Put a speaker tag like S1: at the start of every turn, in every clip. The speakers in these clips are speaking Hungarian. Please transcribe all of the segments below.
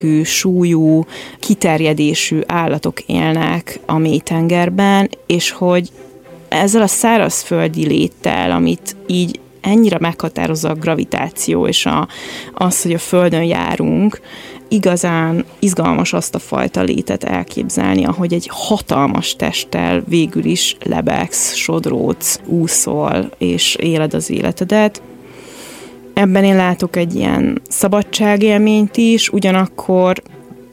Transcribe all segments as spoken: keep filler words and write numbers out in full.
S1: súlyú, kiterjedésű állatok élnek a mélytengerben, és hogy ezzel a szárazföldi léttel, amit így ennyire meghatározza a gravitáció, és a, az, hogy a Földön járunk, igazán izgalmas azt a fajta létet elképzelni, ahogy egy hatalmas testtel végül is lebegsz, sodródsz, úszol, és éled az életedet. Ebben én látok egy ilyen szabadságélményt is, ugyanakkor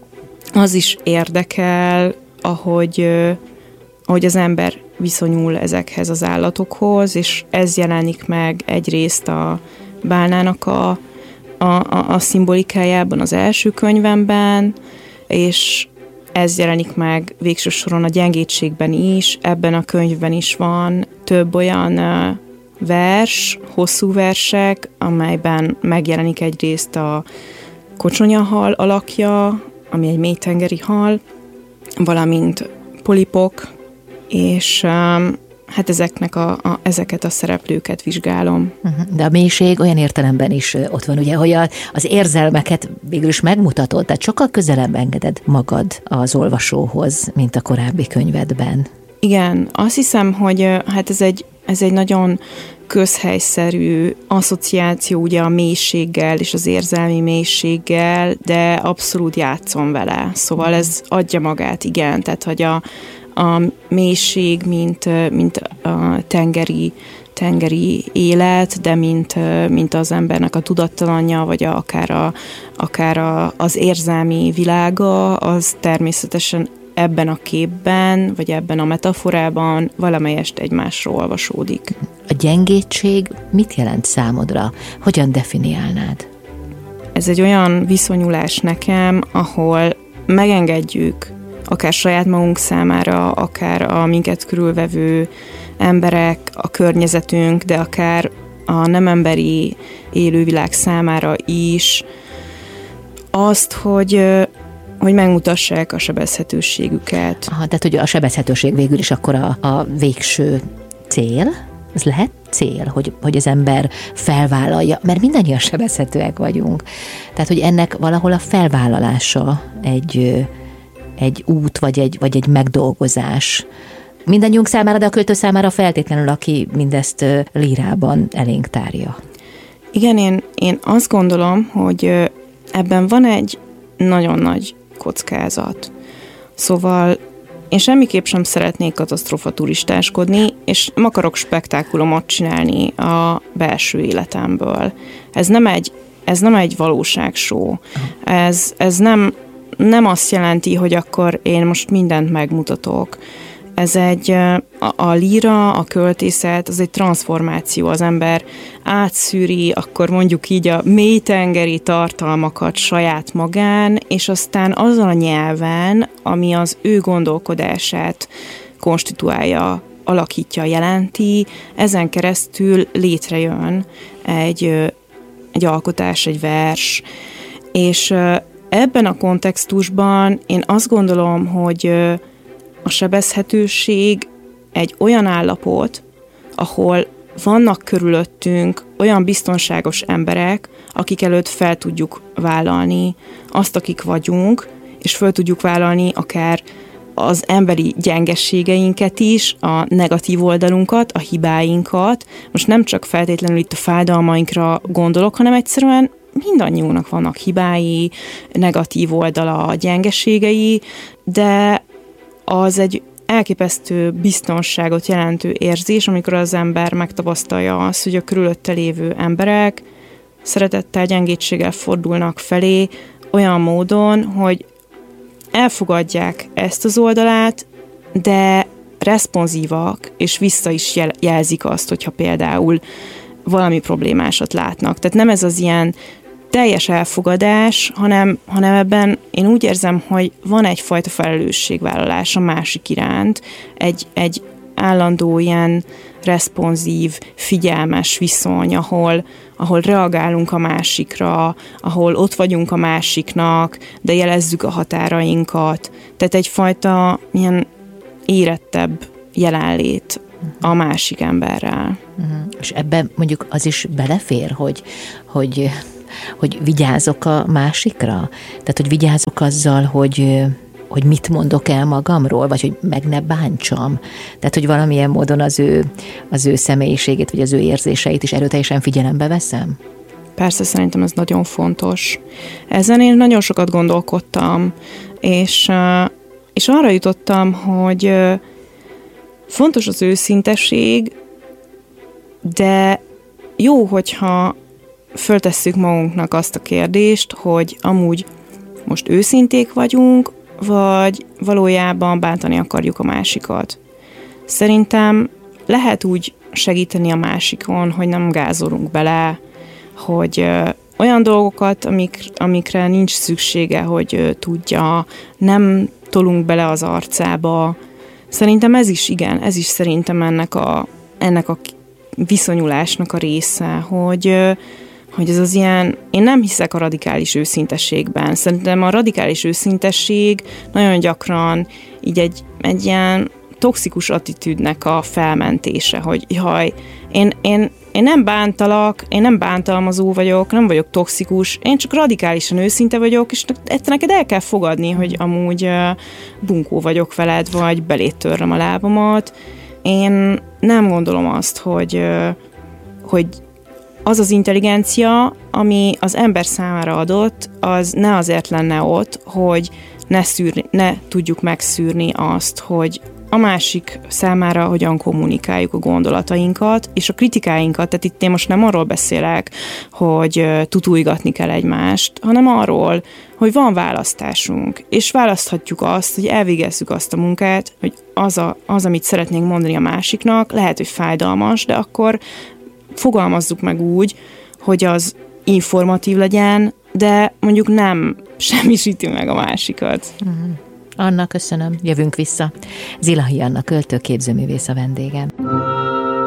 S1: az is érdekel, ahogy, ahogy az ember viszonyul ezekhez az állatokhoz, és ez jelenik meg egyrészt a bálnának a, a, a, a szimbolikájában az első könyvemben, és ez jelenik meg végső soron a gyengétségben is. Ebben a könyvben is van több olyan vers, hosszú versek, amelyben megjelenik egyrészt a kocsonyahal alakja, ami egy mélytengeri hal, valamint polipok, és um, hát ezeknek a, a, ezeket a szereplőket vizsgálom.
S2: De a mélység olyan értelemben is ott van, ugye, hogy a, az érzelmeket végül is megmutatod, tehát sokkal közelebb engeded magad az olvasóhoz, mint a korábbi könyvedben.
S1: Igen, azt hiszem, hogy hát ez egy, ez egy nagyon közhelyszerű asszociáció ugye a mélységgel és az érzelmi mélységgel, de abszolút játszom vele. Szóval ez adja magát, igen, tehát hogy a a mélység, mint, mint a tengeri, tengeri élet, de mint, mint az embernek a tudattalanja, vagy a, akár, a, akár a, az érzelmi világa, az természetesen ebben a képben, vagy ebben a metaforában valamelyest egymásról olvasódik.
S2: A gyengétség mit jelent számodra? Hogyan definiálnád?
S1: Ez egy olyan viszonyulás nekem, ahol megengedjük akár saját magunk számára, akár a minket körülvevő emberek, a környezetünk, de akár a nem emberi élővilág számára is azt, hogy, hogy megmutassák a sebezhetőségüket.
S2: Aha, tehát, hogy a sebezhetőség végül is akkor a, a végső cél? Ez lehet cél, hogy, hogy az ember felvállalja, mert mindannyian sebezhetőek vagyunk. Tehát, hogy ennek valahol a felvállalása egy egy út, vagy egy, vagy egy megdolgozás. Mindannyiunk számára, de a költő számára feltétlenül, aki mindezt lírában elénk tárja.
S1: Igen, én, én azt gondolom, hogy ebben van egy nagyon nagy kockázat. Szóval én semmiképp sem szeretnék katasztrófa turistáskodni, és nem akarok spektákulumot csinálni a belső életemből. Ez nem egy, ez nem egy valóságshow. Ez, ez nem nem azt jelenti, hogy akkor én most mindent megmutatok. Ez egy, a, a líra, a költészet, az egy transformáció. Az ember átszűri, akkor mondjuk így a mélytengeri tartalmakat saját magán, és aztán azon a nyelven, ami az ő gondolkodását konstituálja, alakítja, jelenti, ezen keresztül létrejön egy, egy alkotás, egy vers, és ebben a kontextusban én azt gondolom, hogy a sebezhetőség egy olyan állapot, ahol vannak körülöttünk olyan biztonságos emberek, akik előtt fel tudjuk vállalni azt, akik vagyunk, és fel tudjuk vállalni akár az emberi gyengességeinket is, a negatív oldalunkat, a hibáinkat. Most nem csak feltétlenül itt a fájdalmainkra gondolok, hanem egyszerűen mindannyiunknak vannak hibái, negatív oldala, gyengeségei, de az egy elképesztő biztonságot jelentő érzés, amikor az ember megtapasztalja azt, hogy a körülötte lévő emberek szeretettel, gyengétséggel fordulnak felé olyan módon, hogy elfogadják ezt az oldalát, de responsívak, és vissza is jel- jelzik azt, hogyha például valami problémásat látnak. Tehát nem ez az ilyen teljes elfogadás, hanem, hanem ebben én úgy érzem, hogy van egyfajta felelősségvállalás a másik iránt, egy, egy állandó ilyen responsív, figyelmes viszony, ahol, ahol reagálunk a másikra, ahol ott vagyunk a másiknak, de jelezzük a határainkat. Tehát egyfajta ilyen érettebb jelenlét a másik emberrel.
S2: Uh-huh. És ebben mondjuk az is belefér, hogy, hogy hogy vigyázok a másikra? Tehát, hogy vigyázok azzal, hogy, hogy mit mondok el magamról, vagy hogy meg ne bántsam. Tehát, hogy valamilyen módon az ő, az ő személyiségét, vagy az ő érzéseit is erőteljesen figyelembe veszem?
S1: Persze, szerintem ez nagyon fontos. Ezen én nagyon sokat gondolkodtam, és, és arra jutottam, hogy fontos az őszintesség, de jó, hogyha föltesszük magunknak azt a kérdést, hogy amúgy most őszinték vagyunk, vagy valójában bántani akarjuk a másikat. Szerintem lehet úgy segíteni a másikon, hogy nem gázolunk bele, hogy ö, olyan dolgokat, amik, amikre nincs szüksége, hogy ö, tudja, nem tolunk bele az arcába. Szerintem ez is, igen, ez is szerintem ennek a, ennek a viszonyulásnak a része, hogy, ö, hogy ez az ilyen, én nem hiszek a radikális őszintességben. Szerintem a radikális őszintesség nagyon gyakran így egy, egy ilyen toxikus attitűdnek a felmentése, hogy jaj, én, én, én nem bántalak, én nem bántalmazó vagyok, nem vagyok toxikus, én csak radikálisan őszinte vagyok, és egyszer neked el kell fogadni, hogy amúgy uh, bunkó vagyok veled, vagy belét törrem a lábamat. Én nem gondolom azt, hogy, uh, hogy az az intelligencia, ami az ember számára adott, az ne azért lenne ott, hogy ne, szűrni, ne tudjuk megszűrni azt, hogy a másik számára hogyan kommunikáljuk a gondolatainkat, és a kritikáinkat, tehát itt én most nem arról beszélek, hogy tutújgatni kell egymást, hanem arról, hogy van választásunk, és választhatjuk azt, hogy elvégezzük azt a munkát, hogy az, a, az, amit szeretnénk mondani a másiknak, lehet, hogy fájdalmas, de akkor fogalmazzuk meg úgy, hogy az informatív legyen, de mondjuk nem semmisíti meg a másikat.
S2: Uh-huh. Anna, köszönöm. Jövünk vissza. Zilahi Anna, költő, képzőművész a vendégem.